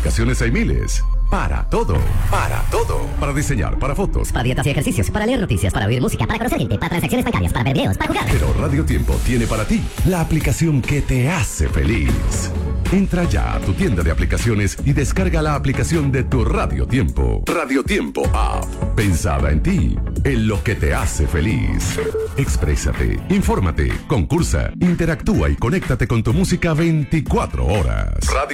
Aplicaciones hay miles. Para todo. Para todo. Para diseñar, para fotos. Para dietas y ejercicios, para leer noticias, para oír música, para conocer gente, para transacciones bancarias, para ver videos, para jugar. Pero Radio Tiempo tiene para ti la aplicación que te hace feliz. Entra ya a tu tienda de aplicaciones y descarga la aplicación de tu Radio Tiempo. Radio Tiempo App. Pensada en ti, en lo que te hace feliz. Exprésate, infórmate, concursa, interactúa y conéctate con tu música 24 horas. Radio